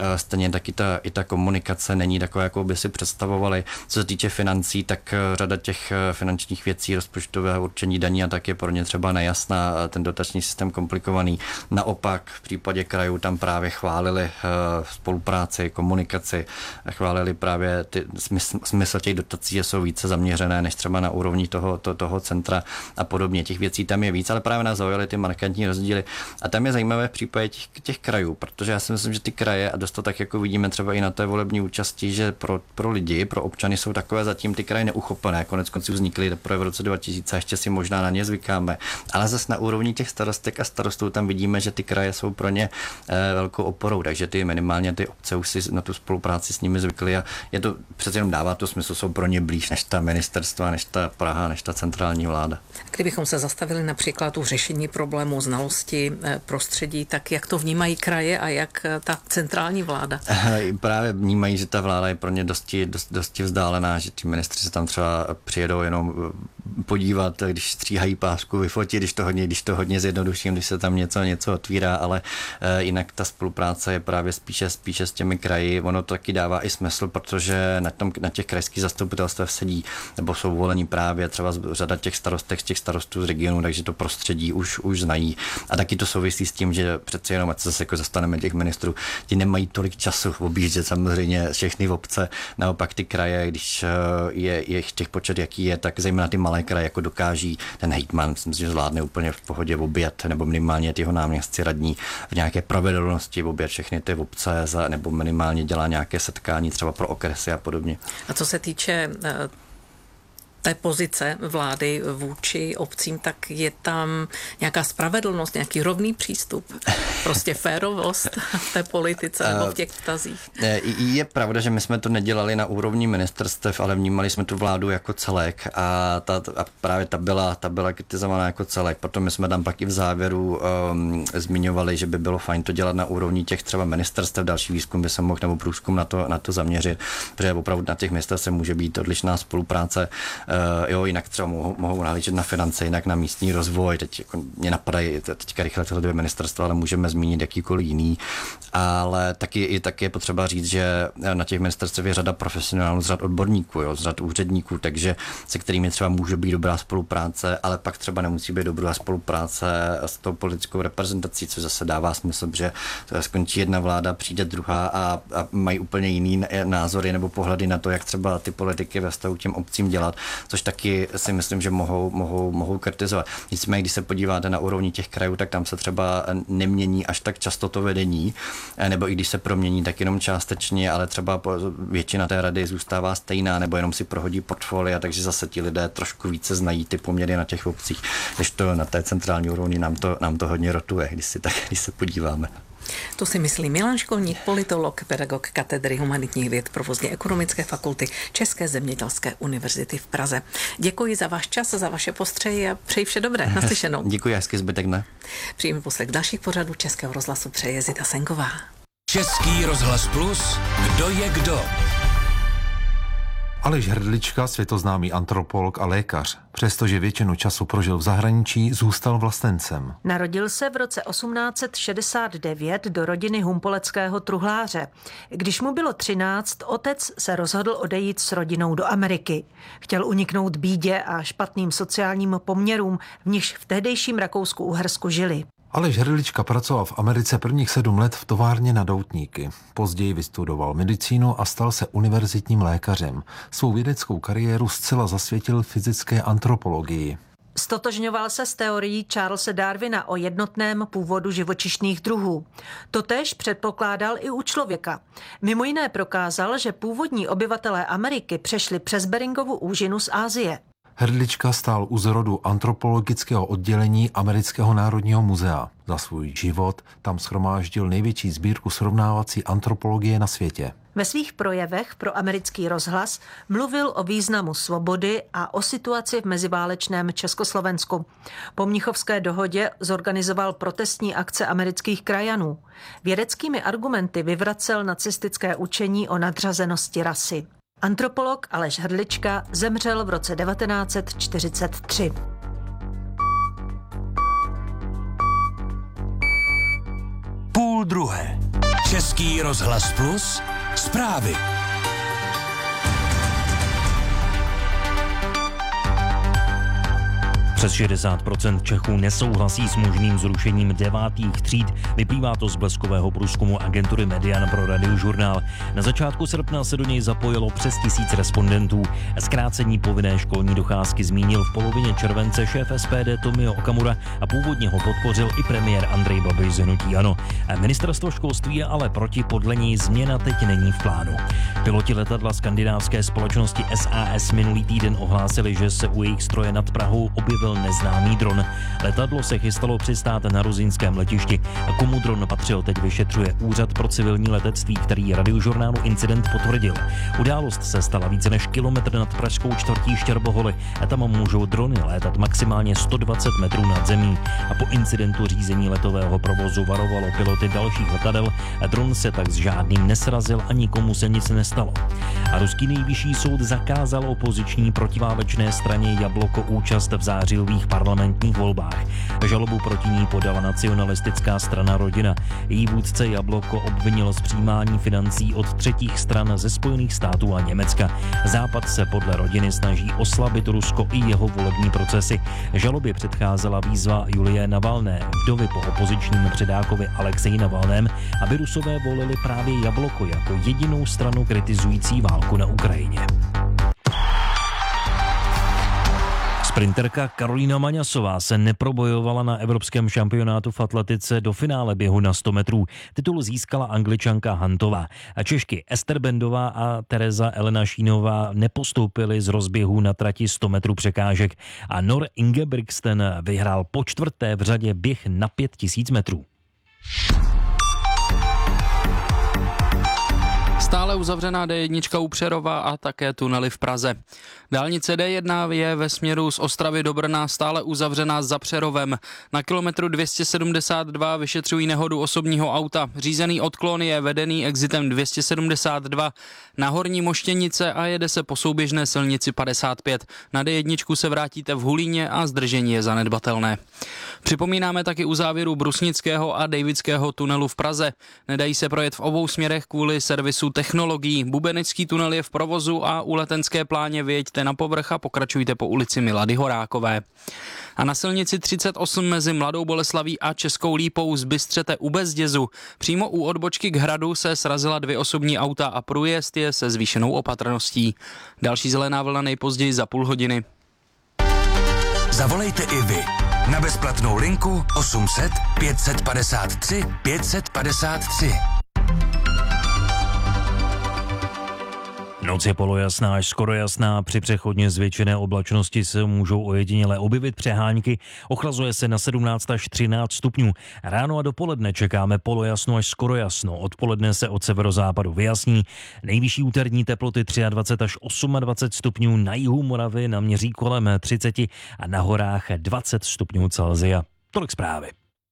Stejně tak i ta komunikace není taková, jakou by si představovali. Co se týče financí, tak řada těch finančních věcí, rozpočtového určení daní a tak je pro ně třeba nejasná, ten dotační systém komplikovaný. Naopak v případě krajů tam právě chválili spolupráci, komunikaci, chválili právě smysl těch dotací, že jsou více zaměřené než třeba na úrovni toho centra a podobně. Těch věcí tam je víc, ale právě nás zaujaly ty markantní rozdíly. A tam je zajímavé v případě těch krajů, protože já si myslím, že ty kraje, a dost to tak jako vidíme třeba i na té volební účasti, že pro lidi, pro občany jsou takové zatím ty kraje neuchopené. Koneckonců vznikly teprve v roce 2000, ještě si možná na ně zvykáme. Ale zase na úrovni těch starostek a starostů tam vidíme, že ty kraje jsou pro ně velkou oporou, takže minimálně ty obce už si na tu spolupráci s nimi zvykly a je to přece jenom dává to smysl, jsou pro ně blíž než ta ministerstva, než ta Praha, než ta centrální vláda. Kdybychom se zastavili například u řešení problémů znalosti prostředí, tak jak to vnímají kraje a jak ta centrální vláda? Právě vnímají, že ta vláda je pro ně dosti vzdálená, že ti ministři se tam třeba přijedou jenom podívat, když stříhají pásku, vyfotit, když to hodně zjednoduším, když se tam něco otvírá, ale jinak ta spolupráce je právě spíše s těmi kraji. Ono to taky dává i smysl, protože na těch krajských zastupitelstvech sedí nebo jsou volení právě třeba řada těch starostů z regionu, takže to prostředí už znají. A taky to souvisí s tím, že přece jenom, ať se zase jako zastaneme těch ministrů, ti nemají tolik času objíždět samozřejmě všechny obce. Naopak ty kraje, když je těch počet, jaký je, tak zejména ty malé kraje jako dokáží ten hejtman, myslím si, že zvládne úplně v pohodě objet, nebo minimálně jeho náměstci radní v nějaké pravidelnosti objet všechny ty obce nebo minimálně dělá nějaké setkání třeba pro okresy a podobně. A co se týče té pozice vlády vůči obcím, tak je tam nějaká spravedlnost, nějaký rovný přístup, prostě férovost v té politice nebo v těch vztazích. Je pravda, že my jsme to nedělali na úrovni ministerstev, ale vnímali jsme tu vládu jako celek a právě ta byla kritizovaná jako celek. Potom my jsme tam pak i v závěru zmiňovali, že by bylo fajn to dělat na úrovni těch třeba ministerstev, další výzkum by se mohl nebo průzkum na to zaměřit, protože opravdu na těch ministerstvech může být odlišná spolupráce. Jinak třeba mohou nahlížet na finance, jinak na místní rozvoj. Teď jako mě napadají teďka rychle tyhle dvě ministerstva, ale můžeme zmínit jakýkoliv jiný. Ale taky je potřeba říct, že na těch ministerstvech je řada profesionálů, z řad odborníků, z řad úředníků, takže se kterými třeba může být dobrá spolupráce, ale pak třeba nemusí být dobrá spolupráce s tou politickou reprezentací, což zase dává smysl, že skončí jedna vláda, přijde druhá a mají úplně jiný názory nebo pohledy na to, jak třeba ty politiky ve vztahu těm obcím dělat, což taky si myslím, že mohou kritizovat. Nicméně, když se podíváte na úrovni těch krajů, tak tam se třeba nemění až tak často to vedení, nebo i když se promění, tak jenom částečně, ale třeba většina té rady zůstává stejná, nebo jenom si prohodí portfolia, takže zase ti lidé trošku více znají ty poměry na těch obcích, když to na té centrální úrovni nám to hodně rotuje, když se podíváme. To si myslí Milan Školník, politolog, pedagog katedry humanitních věd Provozně ekonomické fakulty České zemědělské univerzity v Praze. Děkuji za váš čas, za vaše postřehy a přeji vše dobré. Naslyšenou. Děkuji, hezký zbytek dne. Příjemný poslech dalších pořadů Českého rozhlasu přeje Zita Senková. Český rozhlas Plus, kdo je kdo? Aleš Hrdlička, světoznámý antropolog a lékař, přestože většinu času prožil v zahraničí, zůstal vlastencem. Narodil se v roce 1869 do rodiny humpoleckého truhláře. Když mu bylo 13, otec se rozhodl odejít s rodinou do Ameriky. Chtěl uniknout bídě a špatným sociálním poměrům, v nichž v tehdejším Rakousku-Uhersku žili. Aleš Hrdlička pracoval v Americe prvních 7 let v továrně na doutníky. Později vystudoval medicínu a stal se univerzitním lékařem. Svou vědeckou kariéru zcela zasvětil fyzické antropologii. Stotožňoval se s teorií Charlese Darwina o jednotném původu živočišných druhů. Totéž předpokládal i u člověka. Mimo jiné prokázal, že původní obyvatelé Ameriky přešli přes Beringovu úžinu z Asie. Hrdlička stál u zrodu antropologického oddělení Amerického národního muzea. Za svůj život tam shromáždil největší sbírku srovnávací antropologie na světě. Ve svých projevech pro Americký rozhlas mluvil o významu svobody a o situaci v meziválečném Československu. Po Mnichovské dohodě zorganizoval protestní akce amerických krajanů. Vědeckými argumenty vyvracel nacistické učení o nadřazenosti rasy. Antropolog Aleš Hrdlička zemřel v roce 1943. Půl druhé. Český rozhlas Plus, zprávy. Přes 60% Čechů nesouhlasí s možným zrušením 9. tříd. Vyplývá to z bleskového průzkumu agentury Median pro Radiožurnál. Na začátku srpna se do něj zapojilo přes 1000 respondentů. Zkrácení povinné školní docházky zmínil v polovině července šéf SPD Tomio Okamura a původně ho podpořil i premiér Andrej Babiš z hnutí ANO. Ministerstvo školství je ale proti, podle něj změna teď není v plánu. Piloti letadla skandinávské společnosti SAS minulý týden ohlásili, že se u jejich stroje nad Prahou objevil neznámý dron. Letadlo se chystalo přistát na ruzinském letišti. Komu dron patřil, teď vyšetřuje Úřad pro civilní letectví, který Radiožurnálu incident potvrdil. Událost se stala více než kilometr nad pražskou čtvrtí Štěrboholy a tam můžou drony létat maximálně 120 metrů nad zemí. A po incidentu řízení letového provozu varovalo piloty dalších letadel. Dron se tak s žádným nesrazil a nikomu se nic nestalo. A ruský nejvyšší soud zakázal opoziční protiválečné straně Jabloko účast v zářijových parlamentních volbách. Žalobu proti ní podala nacionalistická strana Rodina. Její vůdce Jabloko obvinil z přijímání financí od třetích stran ze Spojených států a Německa. Západ se podle Rodiny snaží oslabit Rusko i jeho volební procesy. Žalobě předcházela výzva Julie Navalné, vdovy po opozičním předákovi Alexeji Navalném, aby Rusové volili právě Jabloko jako jedinou stranu kritizující válku na Ukrajině. Sprinterka Karolína Maňasová se neprobojovala na evropském šampionátu v atletice do finále běhu na 100 metrů. Titul získala Angličanka Huntová. A Češky Ester Bendová a Tereza Elena Šínová nepostoupily z rozběhu na trati 100 metrů překážek a Nor Ingebrigtsen vyhrál po čtvrté v řadě běh na 5000 metrů. Stále uzavřená D1 u Přerova a také tunely v Praze. Dálnice D1 je ve směru z Ostravy do Brna stále uzavřená za Přerovem. Na kilometru 272 vyšetřují nehodu osobního auta. Řízený odklon je vedený exitem 272 na Horní Moštěnice a jede se po souběžné silnici 55. Na D1 se vrátíte v Hulíně a zdržení je zanedbatelné. Připomínáme taky u závěru Brusnického a Davidského tunelu v Praze. Nedají se projet v obou směrech kvůli servisu technologií. Bubenický tunel je v provozu a u Letenské pláně vyjeďte na povrch a pokračujte po ulici Milady Horákové. A na silnici 38 mezi Mladou Boleslaví a Českou Lípou zbystřete u Bezdězu. Přímo u odbočky k hradu se srazila 2 osobní auta a průjezd je se zvýšenou opatrností. Další zelená vlna nejpozději za půl hodiny. Zavolejte i vy na bezplatnou linku 800 553 553. Noc je polojasná až skoro jasná, při přechodně zvětšené oblačnosti se můžou ojediněle objevit přehánky, ochlazuje se na 17 až 13 stupňů. Ráno a dopoledne čekáme polojasno až skoro jasno, odpoledne se od severozápadu vyjasní. Nejvyšší úterní teploty 23 až 28 stupňů, na jihu Moravy naměří kolem 30 a na horách 20 stupňů Celsia. Tolik zprávy.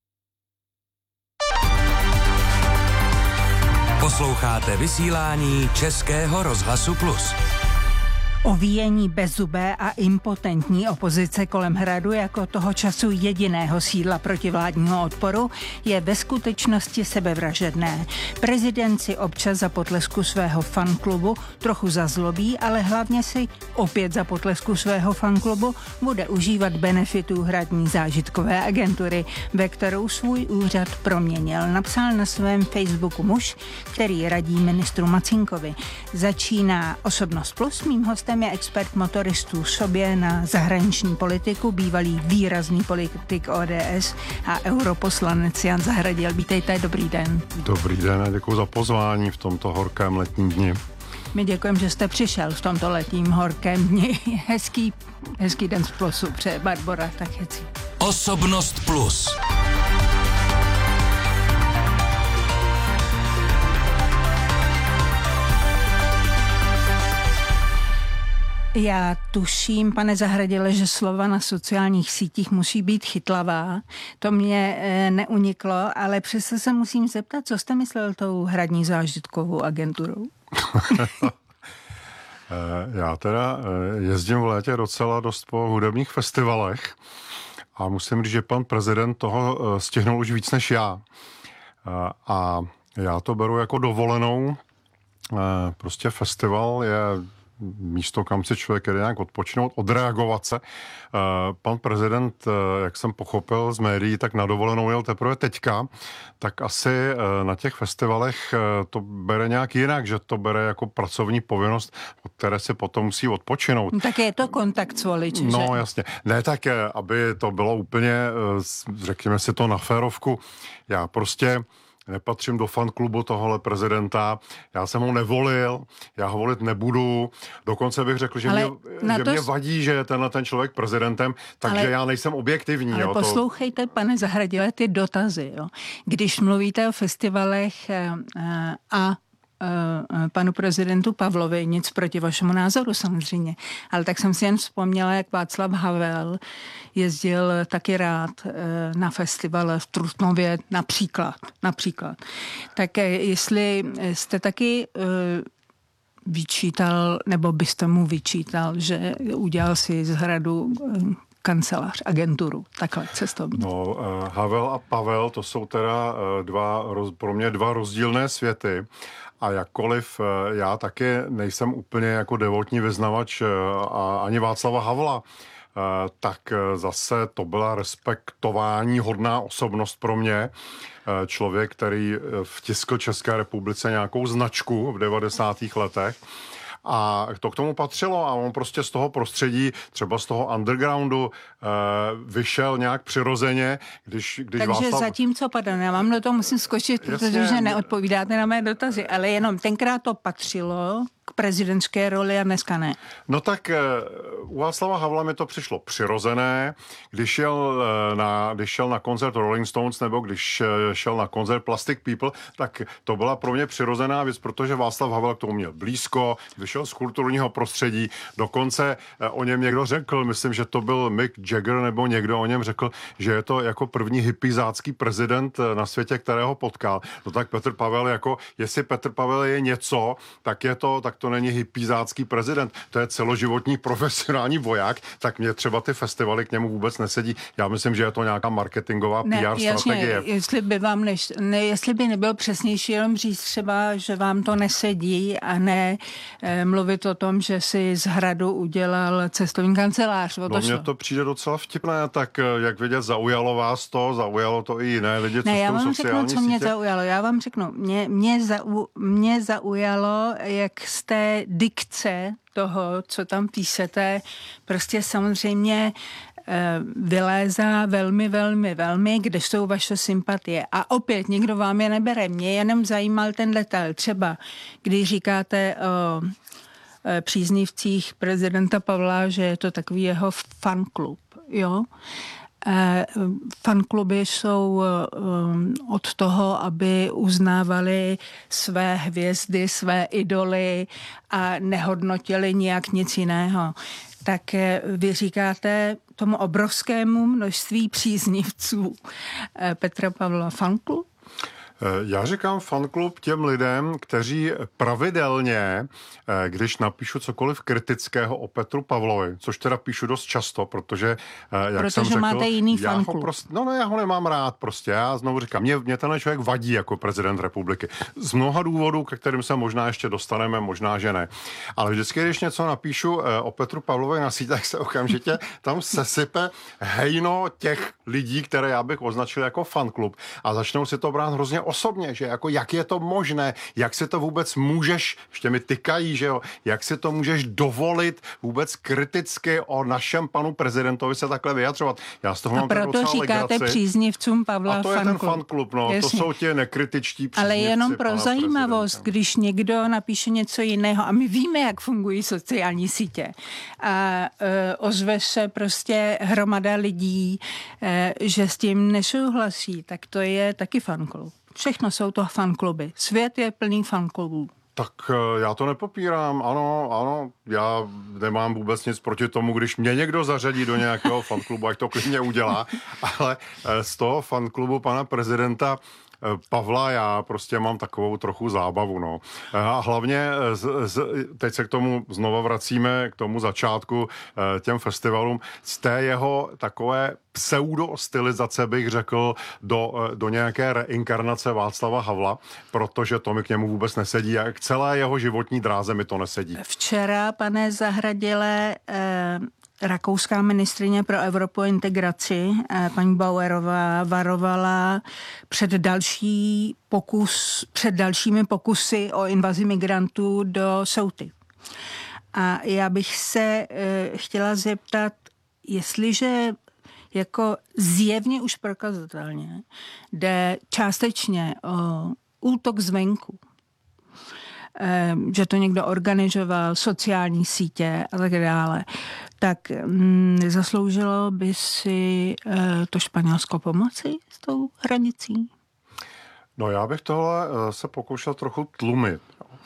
Posloucháte vysílání Českého rozhlasu Plus. Ovíjení bezzubé a impotentní opozice kolem hradu jako toho času jediného sídla protivládního odporu je ve skutečnosti sebevražedné. Prezident si občas za potlesku svého fanklubu trochu zazlobí, ale hlavně si opět za potlesku svého fanklubu bude užívat benefitů hradní zážitkové agentury, ve kterou svůj úřad proměnil. Napsal na svém Facebooku muž, který radí ministru Macinkovi. Začíná Osobnost Plus, mým hostem je expert motoristů sobě na zahraniční politiku, bývalý výrazný politik ODS a europoslanec Jan Zahradil. Vítejte, dobrý den. Dobrý den a děkuji za pozvání v tomto horkém letním dni. My děkujeme, že jste přišel v tomto letním horkém dni. Hezký den z Plusu, přeje Barbora Tachecí. Osobnost Plus. Já tuším, pane Zahradile, že slova na sociálních sítích musí být chytlavá. To mě neuniklo, ale přesto se musím zeptat, co jste myslel tou hradní zážitkovou agenturou? Já teda jezdím v létě docela dost po hudebních festivalech a musím říct, že pan prezident toho stihnul už víc než já. A Já to beru jako dovolenou. Prostě festival je místo, kam si člověk jde nějak odpočinout, odreagovat se. Pan prezident, jak jsem pochopil z médií, tak na dovolenou jel teprve teďka, tak asi na těch festivalech to bere nějak jinak, že to bere jako pracovní povinnost, od které se potom musí odpočinout. Tak je to kontakt s voliči, No že? jasně. Ne tak, aby to bylo úplně, řekněme si to na férovku. Já prostě nepatřím do fanklubu tohohle prezidenta, já jsem ho nevolil, já ho volit nebudu, dokonce bych řekl, že mě vadí, že je ten člověk prezidentem, takže já nejsem objektivní. Ale poslouchejte, pane Zahradile, ty dotazy. Jo. Když mluvíte o festivalech a panu prezidentu Pavlovi, nic proti vašemu názoru samozřejmě, ale tak jsem si jen vzpomněla, jak Václav Havel jezdil taky rád na festival v Trutnově například. Tak jestli jste taky vyčítal, nebo byste mu vyčítal, že udělal si z Hradu kancelář, agenturu, takhle cestovní. No, Havel a Pavel, to jsou teda pro mě dva rozdílné světy. A jakkoliv já taky nejsem úplně jako devotní vyznavač ani Václava Havla, tak zase to byla respektování hodná osobnost pro mě. Člověk, který vtiskl České republice nějakou značku v 90. letech. A to k tomu patřilo a on prostě z toho prostředí, třeba z toho undergroundu vyšel nějak přirozeně, když Takže Václav... zatímco, pardon, já vám do toho musím skočit, protože neodpovídáte na mé dotazy, ale jenom tenkrát to patřilo k prezidentské roli a dneska ne. No tak u Václava Havla mi to přišlo přirozené, když šel na koncert Rolling Stones nebo když šel na koncert Plastic People, tak to byla pro mě přirozená věc, protože Václav Havel k tomu měl blízko, vyšel z kulturního prostředí, dokonce o něm někdo řekl, myslím, že to byl Mick Jagger nebo někdo o něm řekl, že je to jako první hippizácký prezident na světě, kterého potkal. No tak Petr Pavel, jako jestli Petr Pavel je něco, tak to není hippizácký prezident, to je celoživotní profesionální voják, tak mě třeba ty festivaly k němu vůbec nesedí. Já myslím, že je to nějaká marketingová PR strategie. Jestli by nebyl přesnější jenom říct třeba, že vám to nesedí a ne mluvit o tom, že si z Hradu udělal cestovní kancelář. No mně to přijde docela vtipné, tak jak vidět, zaujalo to i jiné lidi, co já vám jsou řeknu, sociální co mě sítě. zaujalo. Já vám řeknu, mě zaujalo, jak z té dikce toho, co tam píšete, prostě samozřejmě vylézá velmi, velmi, velmi, kde jsou vaše sympatie. A opět nikdo vám je nebere. Mě jenom zajímal ten detail. Třeba, když říkáte o příznivcích prezidenta Pavla, že je to takový jeho fanklub, jo? Fankluby jsou od toho, aby uznávali své hvězdy, své idoly a nehodnotili nijak nic jiného. Tak vy říkáte tomu obrovskému množství příznivců Petra Pavla fanklub? Já říkám fanklub těm lidem, kteří pravidelně, když napíšu cokoliv kritického o Petru Pavlovi, což teda píšu dost často, protože jsem řekl, máte jiný fanklub. Já ho nemám rád prostě. Já znovu říkám, mě ten člověk vadí jako prezident republiky. Z mnoha důvodů, ke kterým se možná ještě dostaneme, možná, že ne. Ale vždycky, když něco napíšu o Petru Pavlovi na sítích, se okamžitě tam sesype hejno těch lidí, které já bych označil jako fanklub. A začnou si to brát hrozně osobně, že jako jak je to možné, jak si to vůbec můžeš, ještě mi tykají, že jo, jak si to můžeš dovolit vůbec kriticky o našem panu prezidentovi se takhle vyjadřovat. Já z toho mám proto říkáte legraci. Příznivcům Pavla fanklub. A to je ten fanklub, no, jasně. To jsou ti nekritičtí příznivci. Ale jenom pro zajímavost, prezidenta. když někdo napíše něco jiného, a my víme, jak fungují sociální sítě, a ozve se prostě hromada lidí, že s tím nesouhlasí, tak to je taky fanklub. Všechno jsou to fankluby. Svět je plný fanklubů. Tak já to nepopírám, ano, já nemám vůbec nic proti tomu, když mě někdo zařadí do nějakého fanklubu, ať to klidně udělá, ale z toho fanklubu pana prezidenta Pavla, já prostě mám takovou trochu zábavu, no. A hlavně teď se k tomu znova vracíme, k tomu začátku, těm festivalům, z té jeho takové pseudo-stylizace, bych řekl, do nějaké reinkarnace Václava Havla, protože to mi k němu vůbec nesedí a k celé jeho životní dráze mi to nesedí. Včera, pane Zahradile, rakouská ministryně pro Evropu a integraci, paní Bauerová, varovala před dalšími pokusy o invazi migrantů do Ceuty. A já bych se chtěla zeptat, jestliže jako zjevně už prokazatelně jde částečně o útok zvenku, že to někdo organizoval, sociální sítě a tak dále, tak zasloužilo by si to Španělsko pomoci s tou hranicí? No já bych tohle se pokoušel trochu tlumit.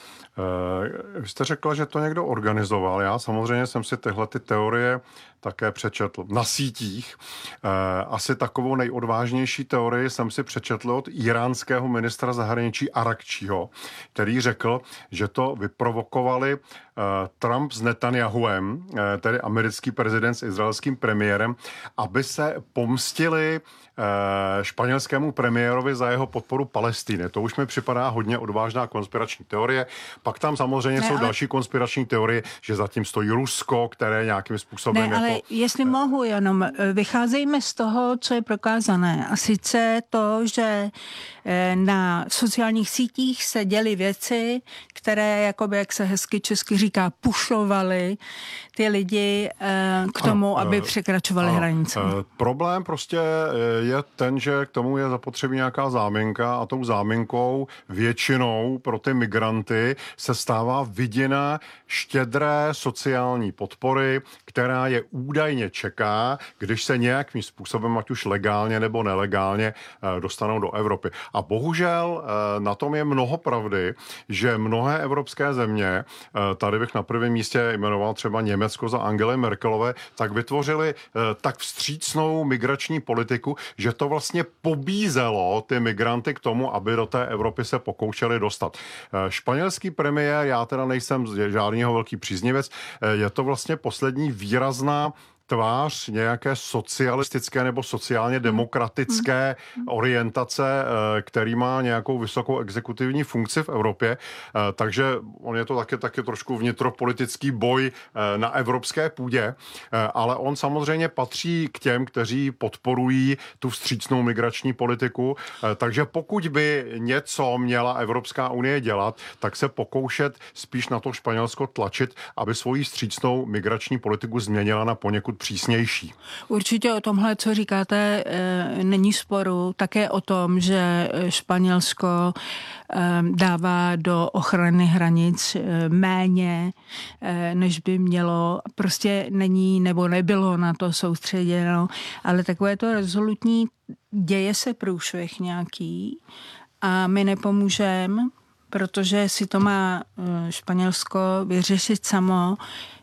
Vy jste řekla, že to někdo organizoval. Já samozřejmě jsem si tyhle ty teorie také přečetl na sítích. Asi takovou nejodvážnější teorii jsem si přečetl od iránského ministra zahraničí Arakčího, který řekl, že to vyprovokovali Trump s Netanyahuem, tedy americký prezident s izraelským premiérem, aby se pomstili španělskému premiérovi za jeho podporu Palestiny. To už mi připadá hodně odvážná konspirační teorie. Pak tam samozřejmě jsou další konspirační teorie, že zatím stojí Rusko, které nějakým způsobem ale jestli mohu, jenom vycházejme z toho, co je prokázané. A sice to, že na sociálních sítích se děly věci, které, jakoby, jak se hezky česky říká, pušovaly ty lidi k tomu, aby překračovali hranice. Problém prostě je ten, že k tomu je zapotřebí nějaká záminka a tou záminkou většinou pro ty migranty se stává vidina štědré sociální podpory, která je údajně čeká, když se nějakým způsobem, ať už legálně nebo nelegálně, dostanou do Evropy. A bohužel na tom je mnoho pravdy, že mnohé evropské země, tady bych na prvním místě jmenoval třeba Německo za Angely Merkelové, tak vytvořili tak vstřícnou migrační politiku, že to vlastně pobízelo ty migranty k tomu, aby do té Evropy se pokoušeli dostat. Španělský premiér, já teda nejsem žádného velký příznivec, je to vlastně poslední výrazná tvář nějaké socialistické nebo sociálně demokratické orientace, který má nějakou vysokou exekutivní funkci v Evropě. Takže on je to taky trošku vnitropolitický boj na evropské půdě, ale on samozřejmě patří k těm, kteří podporují tu vstřícnou migrační politiku. Takže pokud by něco měla Evropská unie dělat, tak se pokoušet spíš na to Španělsko tlačit, aby svoji vstřícnou migrační politiku změnila na poněkud přísnější. Určitě o tomhle, co říkáte, není sporu. Také o tom, že Španělsko dává do ochrany hranic méně, než by mělo. Prostě není nebo nebylo na to soustředěno. Ale takové to rezolutní, děje se průšvih nějaký a my nepomůžeme, protože si to má Španělsko vyřešit samo.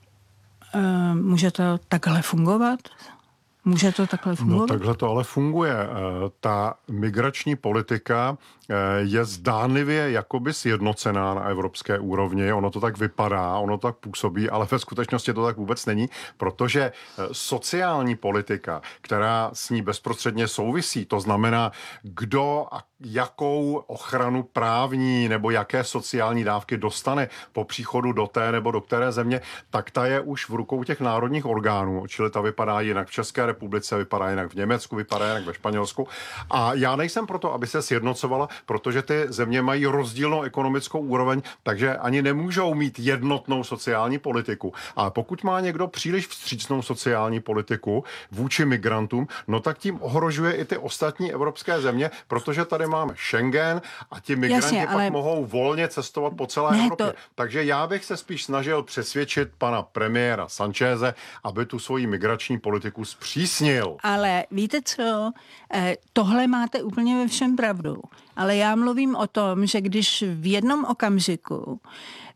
Může to takhle fungovat? Může to takhle fungovat? No takhle to ale funguje. Ta migrační politika je zdánlivě jakoby sjednocená na evropské úrovni. Ono to tak vypadá, ono to tak působí, ale ve skutečnosti to tak vůbec není, protože sociální politika, která s ní bezprostředně souvisí, to znamená, kdo a jakou ochranu právní nebo jaké sociální dávky dostane po příchodu do té nebo do které země, tak ta je už v rukou těch národních orgánů. Čili ta vypadá jinak v České republice, vypadá jinak v Německu, vypadá jinak ve Španělsku. A já nejsem proto, aby se sjednocovala, protože ty země mají rozdílnou ekonomickou úroveň, takže ani nemůžou mít jednotnou sociální politiku. A pokud má někdo příliš vstřícnou sociální politiku vůči migrantům, no tak tím ohrožuje i ty ostatní evropské země, protože tady máme Schengen a ti migranti pak mohou volně cestovat po celé Evropě. Takže já bych se spíš snažil přesvědčit pana premiéra Sancheze, aby tu svoji migrační politiku zpřísnil. Ale víte co? Tohle máte úplně ve všem pravdu. Ale já mluvím o tom, že když v jednom okamžiku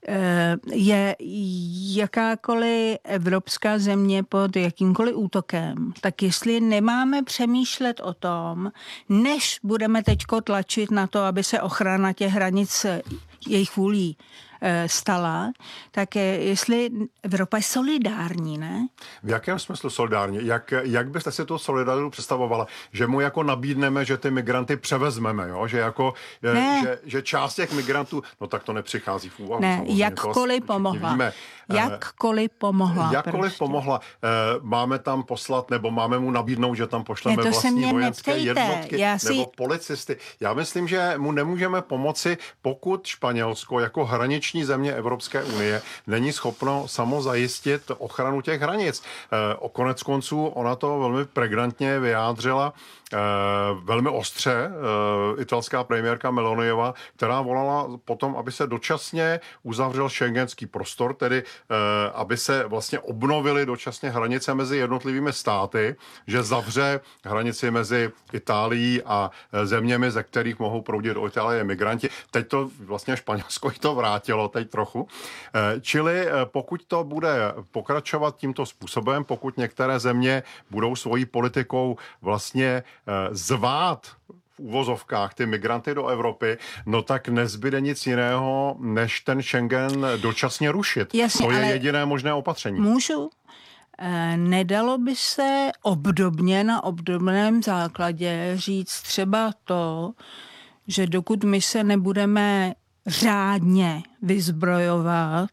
je jakákoliv evropská země pod jakýmkoliv útokem, tak jestli nemáme přemýšlet o tom, než budeme teďko tlačit na to, aby se ochrana těch hranic jejich vůlí stala, tak jestli Evropa je solidární, ne? V jakém smyslu solidární? Jak byste si tu solidaritu představovala? Že mu jako nabídneme, že ty migranty převezmeme, jo? Že jako, že část těch migrantů, no tak to nepřichází v úvahu. Ne, jakkoliv pomohla. Víme, jakkoliv pomohla. Jakkoliv prostě pomohla. Máme tam poslat, nebo máme mu nabídnout, že tam pošleme vlastní vojenské jednotky nebo policisty. Já myslím, že mu nemůžeme pomoci, pokud Španělsko jako hraniční země Evropské unie není schopno samo zajistit ochranu těch hranic. O konec konců ona to velmi pregnantně vyjádřila velmi ostře italská premiérka Meloniová, která volala potom, aby se dočasně uzavřel schengenský prostor, tedy aby se vlastně obnovily dočasně hranice mezi jednotlivými státy, že zavře hranici mezi Itálií a zeměmi, ze kterých mohou proudit do Itálie migranti. Teď to vlastně Španělsko i to vrátilo, teď trochu. Čili pokud to bude pokračovat tímto způsobem, pokud některé země budou svojí politikou vlastně zvát v uvozovkách ty migranty do Evropy, no tak nezbyde nic jiného, než ten Schengen dočasně rušit. Jasně, to je jediné možné opatření. Můžu? Nedalo by se obdobně na obdobném základě říct třeba to, že dokud my se nebudeme řádně vyzbrojovat,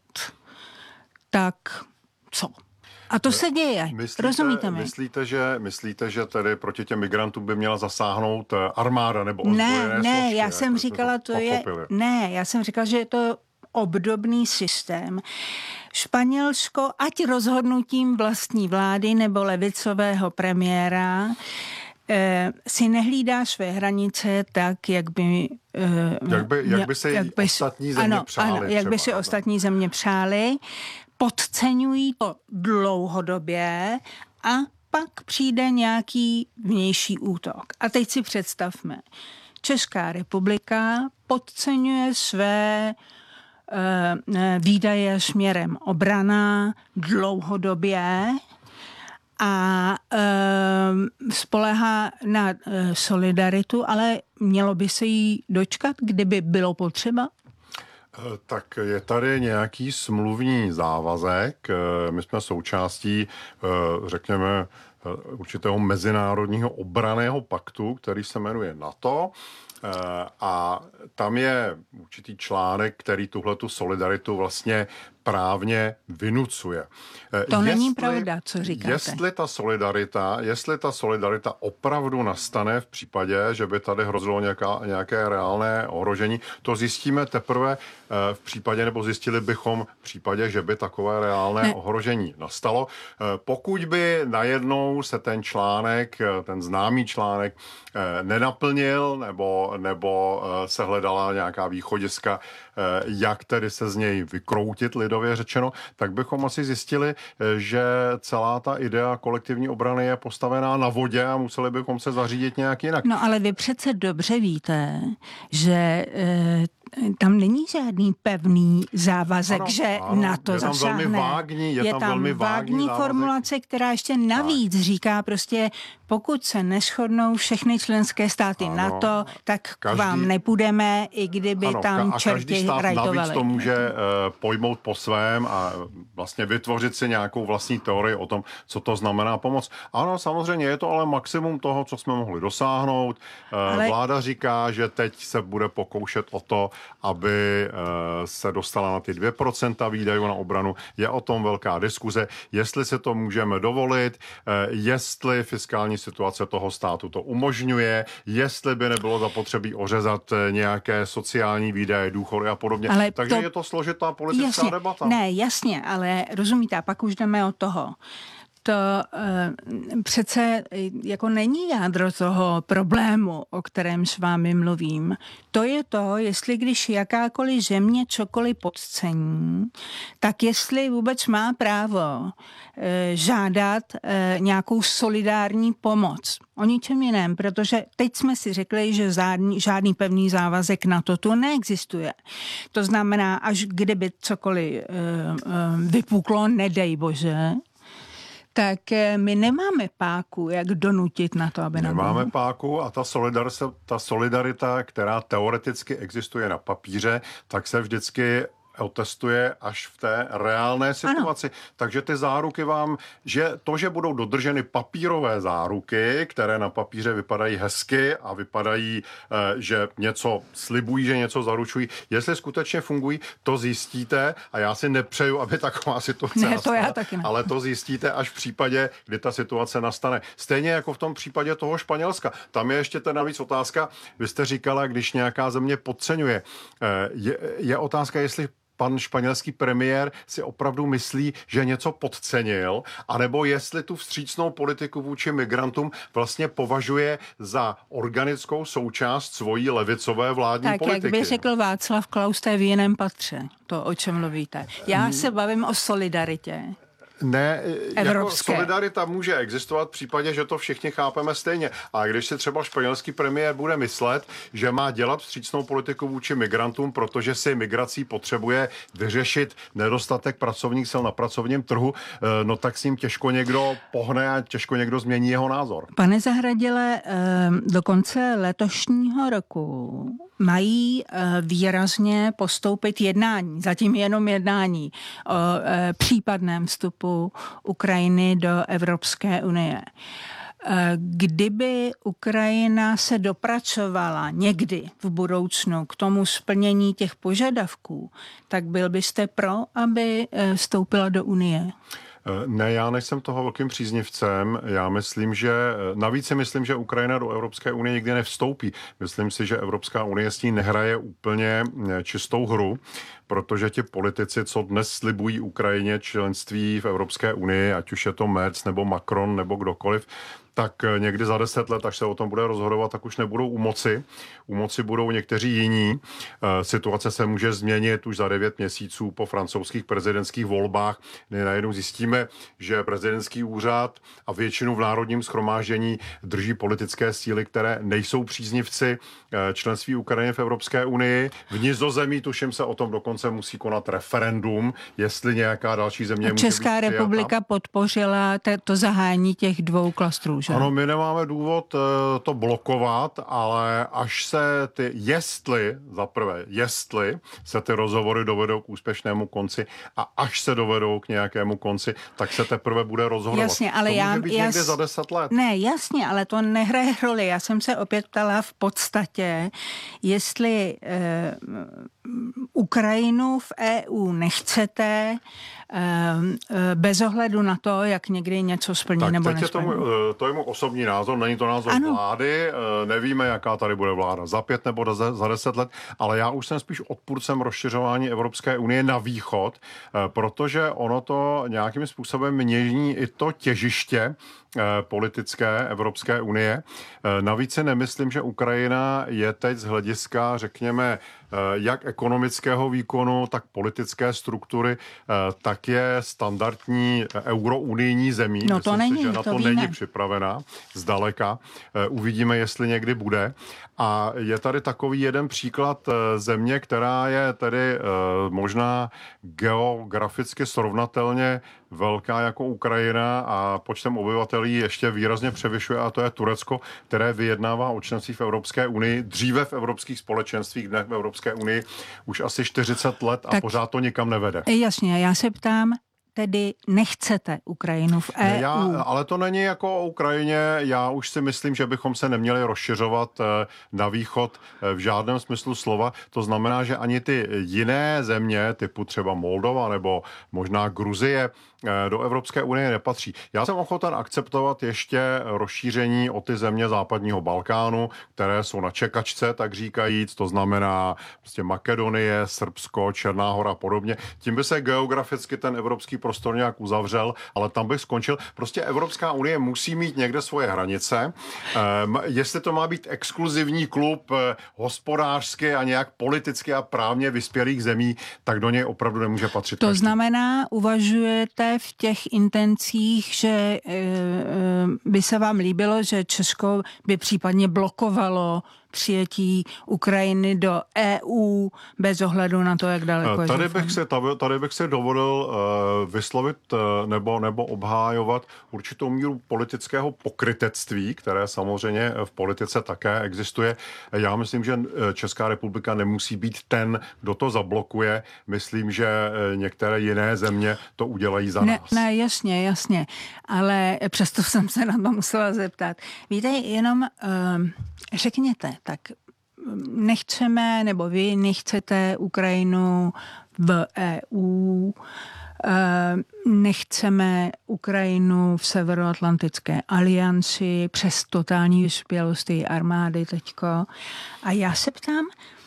tak co? A to se děje. Rozumíte mi? Myslíte, že tedy proti těm migrantům by měla zasáhnout armáda nebo ozbrojené složky? Ne, já jsem říkala, já jsem říkala, že je to obdobný systém. Španělsko, ať rozhodnutím vlastní vlády nebo levicového premiéra, si nehlídá své hranice tak, jak by si ostatní země přáli. Ano, jak by si ostatní země přáli. Podceňují to dlouhodobě a pak přijde nějaký vnější útok. A teď si představme, Česká republika podceňuje své výdaje směrem obrana dlouhodobě a spolehá na solidaritu, ale mělo by se jí dočkat, kdyby bylo potřeba? Tak je tady nějaký smluvní závazek. My jsme součástí, řekněme, určitého mezinárodního obranného paktu, který se jmenuje NATO. A tam je určitý článek, který tuhletu solidaritu vlastně právně vynucuje. Není pravda, co říkáte. Jestli ta solidarita opravdu nastane v případě, že by tady hrozilo nějaké reálné ohrožení, to zjistíme teprve v případě, nebo zjistili bychom v případě, že by takové reálné ohrožení nastalo. Pokud by najednou se ten článek, ten známý článek nenaplnil, nebo se hledala nějaká východiska, jak tedy se z něj vykroutit, lidově řečeno, tak bychom asi zjistili, že celá ta idea kolektivní obrany je postavená na vodě a museli bychom se zařídit nějak jinak. No ale vy přece dobře víte, že tam není žádný pevný závazek, že na to zasáhne. Je tam velmi vágní formulace, která ještě navíc říká prostě, pokud se neshodnou všechny členské státy NATO, tak k vám nepůjdeme, i kdyby tam čerti rajtovali. Navíc to může pojmout po svém a vlastně vytvořit si nějakou vlastní teorii o tom, co to znamená pomoc. Ano, samozřejmě je to ale maximum toho, co jsme mohli dosáhnout. Vláda říká, že teď se bude pokoušet o to, aby se dostala na ty 2% výdajů na obranu. Je o tom velká diskuze, jestli se to můžeme dovolit, jestli fiskální situace toho státu to umožňuje, jestli by nebylo zapotřebí ořezat nějaké sociální výdaje, důchody a podobně. Takže je to složitá politická debata. Ne, jasně, ale rozumíte, pak už jdeme od toho. To přece jako není jádro toho problému, o kterém s vámi mluvím. To je to, jestli když jakákoliv země cokoliv podcení, tak jestli vůbec má právo žádat nějakou solidární pomoc. O ničem jiném, protože teď jsme si řekli, že žádný pevný závazek na to tu neexistuje. To znamená, až kdyby cokoliv vypuklo, nedej bože, tak my nemáme páku, jak donutit na to, aby nemáme páku a ta solidarita, která teoreticky existuje na papíře, tak se vždycky otestuje až v té reálné situaci. Ano. Takže ty záruky že budou dodrženy papírové záruky, které na papíře vypadají hezky a vypadají, že něco slibují, že něco zaručují. Jestli skutečně fungují, to zjistíte a já si nepřeju, aby taková situace nastala, ale to zjistíte až v případě, kdy ta situace nastane. Stejně jako v tom případě toho Španělska. Tam je ještě ten navíc otázka, vy jste říkala, když nějaká země podceňuje. Je otázka, jestli pan španělský premiér si opravdu myslí, že něco podcenil, anebo jestli tu vstřícnou politiku vůči migrantům vlastně považuje za organickou součást svojí levicové vládní politiky. Tak, jak by řekl Václav Klaus, to je v jiném patře, to, o čem mluvíte. Já se bavím o solidaritě. Ne, jako solidarita může existovat v případě, že to všichni chápeme stejně. A když si třeba španělský premiér bude myslet, že má dělat vstřícnou politiku vůči migrantům, protože si migrací potřebuje vyřešit nedostatek pracovních sil na pracovním trhu, no tak s ním těžko někdo pohne a těžko někdo změní jeho názor. Pane Zahradile, do konce letošního roku mají výrazně postoupit jednání, zatím jenom jednání o případném vstupu Ukrajiny do Evropské unie. Kdyby Ukrajina se dopracovala někdy v budoucnu k tomu splnění těch požadavků, tak byl byste pro, aby vstoupila do Unie? Ne, já nejsem toho velkým příznivcem. Navíc si myslím, že Ukrajina do Evropské unie nikdy nevstoupí. Myslím si, že Evropská unie s ní nehraje úplně čistou hru, protože ti politici, co dnes slibují Ukrajině členství v Evropské unii, ať už je to Merz nebo Macron nebo kdokoliv, tak někdy za 10 let, až se o tom bude rozhodovat, tak už nebudou u moci. U moci budou někteří jiní. Situace se může změnit už za 9 měsíců po francouzských prezidentských volbách, kdy najednou zjistíme, že prezidentský úřad a většinu v národním shromáždění drží politické síly, které nejsou příznivci členství Ukrajiny v Evropské unii. V Nizozemí, tuším, se o tom dokonce musí konat referendum, jestli nějaká další země může být Česká republika podpořila to zahájení těch 2 klastrů. Že? Ano, my nemáme důvod to blokovat, ale až se jestli se ty rozhovory dovedou k úspěšnému konci a až se dovedou k nějakému konci, tak se teprve bude rozhodovat. Jasně, ale to může být někde za 10 let. Ne, jasně, ale to nehraje roli. Já jsem se opět ptala v podstatě, jestli Ukrajinu v EU nechcete bez ohledu na to, jak někdy něco splní nebo nesplní. To je můj osobní názor, není to názor vlády, nevíme, jaká tady bude vláda za 5 nebo za 10 let, ale já už jsem spíš odpůrcem rozšiřování Evropské unie na východ, protože ono to nějakým způsobem mění i to těžiště politické Evropské unie. Navíc si nemyslím, že Ukrajina je teď z hlediska, řekněme, jak ekonomického výkonu, tak politické struktury, tak je standardní eurounijní zemí. No to Myslím není, si, že na to není připravená zdaleka. Uvidíme, jestli někdy bude. A je tady takový jeden příklad země, která je tedy možná geograficky srovnatelně velká jako Ukrajina a počtem obyvatel ještě výrazně převyšuje, a to je Turecko, které vyjednává o členství v Evropské unii, dříve v evropských společenstvích, dnes v Evropské unii už asi 40 let a tak pořád to nikam nevede. Jasně, já se ptám, tedy nechcete Ukrajinu v EU. Ale to není jako o Ukrajině. Já už si myslím, že bychom se neměli rozšiřovat na východ v žádném smyslu slova. To znamená, že ani ty jiné země, typu třeba Moldova nebo možná Gruzie, do Evropské unie nepatří. Já jsem ochoten akceptovat ještě rozšíření o ty země západního Balkánu, které jsou na čekačce, tak říkajíc, to znamená prostě Makedonie, Srbsko, Černá Hora a podobně. Tím by se geograficky ten evropský prostor nějak uzavřel, ale tam bych skončil. Prostě Evropská unie musí mít někde svoje hranice. Jestli to má být exkluzivní klub hospodářsky a nějak politicky a právně vyspělých zemí, tak do něj opravdu nemůže patřit. To znamená, uvažujete v těch intencích, že by se vám líbilo, že Česko by případně blokovalo přijetí Ukrajiny do EU bez ohledu na to, jak daleko je. Tady bych si dovolil vyslovit nebo obhájovat určitou míru politického pokrytectví, které samozřejmě v politice také existuje. Já myslím, že Česká republika nemusí být ten, kdo to zablokuje. Myslím, že některé jiné země to udělají za nás. Ne, jasně. Ale přesto jsem se na to musela zeptat. Víte, jenom řekněte, tak nechceme, nebo vy nechcete Ukrajinu v EU, nechceme Ukrajinu v Severoatlantické alianci přes totální vyspělost její armády teďko. A já se ptám,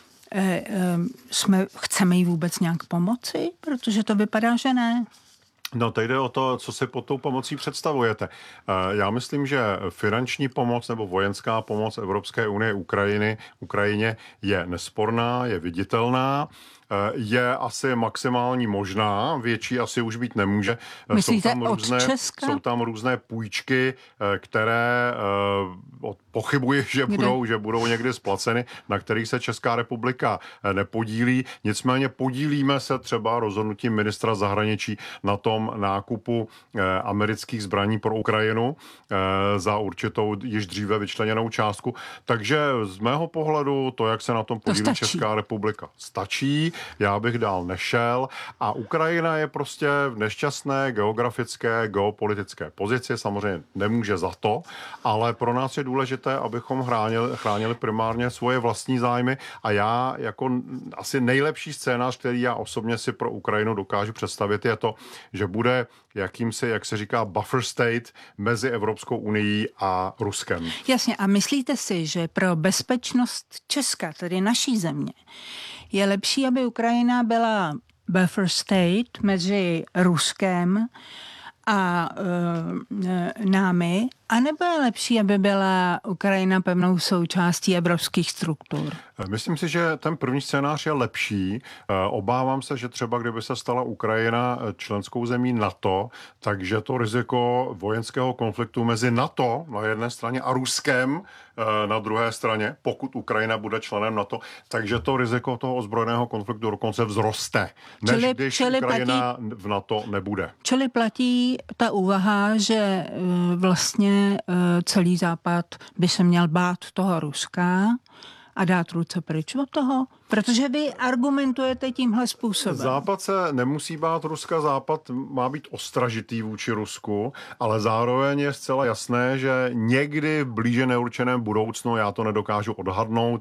chceme jí vůbec nějak pomoci? Protože to vypadá, že ne. No, teď jde o to, co si pod tou pomocí představujete. Já myslím, že finanční pomoc nebo vojenská pomoc Evropské unie Ukrajině je nesporná, je viditelná, je asi maximální možná, větší asi už být nemůže. Myslíte od Česka? Jsou tam různé půjčky, které pochybuji, že budou někdy splaceny, na kterých se Česká republika nepodílí. Nicméně podílíme se třeba rozhodnutím ministra zahraničí na tom nákupu amerických zbraní pro Ukrajinu za určitou již dříve vyčleněnou částku. Takže z mého pohledu to, jak se na tom podílí Česká republika, stačí. Já bych dál nešel a Ukrajina je prostě v nešťastné geografické, geopolitické pozici, samozřejmě nemůže za to, ale pro nás je důležité, abychom chránili primárně svoje vlastní zájmy a já jako asi nejlepší scénář, který já osobně si pro Ukrajinu dokážu představit, je to, že bude jakýmsi, jak se říká, buffer state mezi Evropskou unií a Ruskem. Jasně, a myslíte si, že pro bezpečnost Česka, tedy naší země, je lepší, aby Ukrajina byla buffer state mezi Ruskem a námi, anebo je lepší, aby byla Ukrajina pevnou součástí evropských struktur? Myslím si, že ten první scénář je lepší. Obávám se, že třeba kdyby se stala Ukrajina členskou zemí NATO, takže to riziko vojenského konfliktu mezi NATO na jedné straně a Ruskem na druhé straně, pokud Ukrajina bude členem NATO, takže to riziko toho ozbrojeného konfliktu dokonce vzroste, než když Ukrajina v NATO nebude. Čili platí ta úvaha, že vlastně celý Západ by se měl bát toho Ruska a dát ruce pryč od toho? Protože vy argumentujete tímhle způsobem. Západ se nemusí bát Ruska, Západ má být ostražitý vůči Rusku, ale zároveň je zcela jasné, že někdy v blíže neurčeném budoucnu, já to nedokážu odhadnout,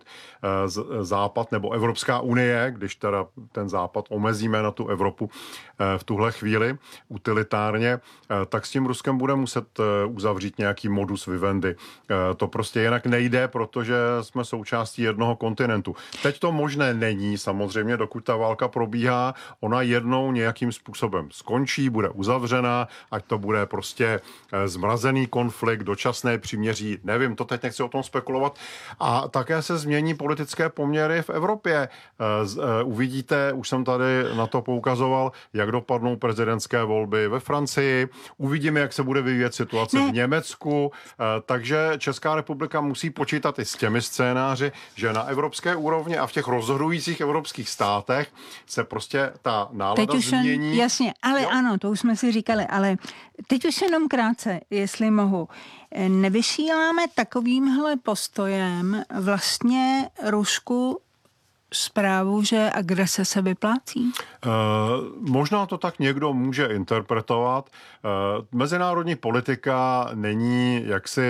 Západ nebo Evropská unie, když teda ten Západ omezíme na tu Evropu v tuhle chvíli utilitárně, tak s tím Ruskem bude muset uzavřít nějaký modus vivendi. To prostě jinak nejde, protože jsme součástí jednoho kontinentu. Teď to možné není samozřejmě, dokud ta válka probíhá, ona jednou nějakým způsobem skončí, bude uzavřena, ať to bude prostě zmrazený konflikt, dočasné příměří, nevím, to teď nechci o tom spekulovat. A také se změní politické poměry v Evropě. Uvidíte, už jsem tady na to poukazoval, jak dopadnou prezidentské volby ve Francii, uvidíme, jak se bude vyvíjet situace v Německu, takže Česká republika musí počítat i s těmi scénáři, že na evropské úrovni a v těch rozhodujících evropských státech se prostě ta nálada změní. Jasně, ale jo? Ano, to už jsme si říkali, ale teď už jenom krátce, jestli mohu. Nevysíláme takovýmhle postojem vlastně Rusku zprávu, že agrese se vyplácí? Možná to tak někdo může interpretovat. Mezinárodní politika není jaksi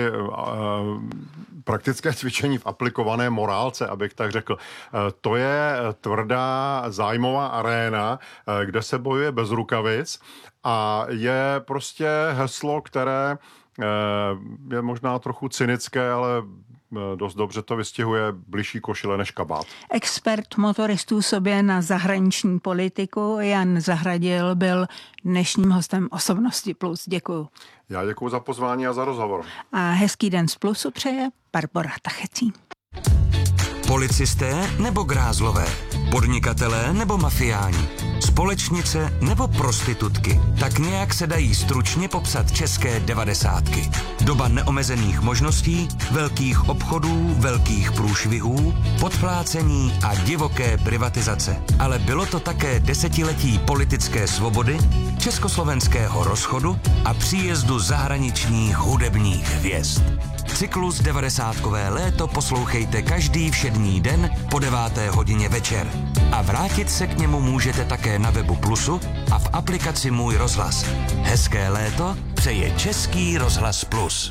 praktické cvičení v aplikované morálce, abych tak řekl. To je tvrdá zájmová aréna, kde se bojuje bez rukavic a je prostě heslo, které je možná trochu cynické, ale dost dobře to vystihuje bližší košile než kabát. Expert motoristů sobě na zahraniční politiku Jan Zahradil byl dnešním hostem Osobnosti Plus. Děkuju. Já děkuju za pozvání a za rozhovor. A hezký den z Plusu přeje Barbora Tachecí. Policisté nebo grázlové? Podnikatelé nebo mafiáni? Společnice nebo prostitutky? Tak nějak se dají stručně popsat české 90. Doba neomezených možností, velkých obchodů, velkých průšvihů, podplácení a divoké privatizace. Ale bylo to také desetiletí politické svobody, československého rozchodu a příjezdu zahraničních hudebních hvězd. Cyklus 90kové léto poslouchejte každý všední den po 9. hodině večer. A vrátit se k němu můžete také na webu Plusu a v aplikaci Můj rozhlas. Hezké léto přeje Český rozhlas Plus.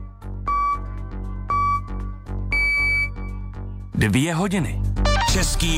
2 hodiny. Český